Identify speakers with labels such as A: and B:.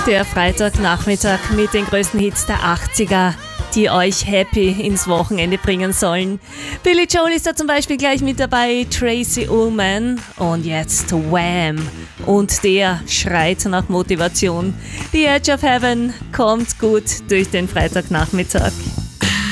A: Der Freitagnachmittag mit den größten Hits der 80er, die euch happy ins Wochenende bringen sollen. Billy Joel ist da zum Beispiel gleich mit dabei, Tracy Ullman und jetzt Wham! Und der schreit nach Motivation. The Edge of Heaven kommt gut durch den Freitagnachmittag.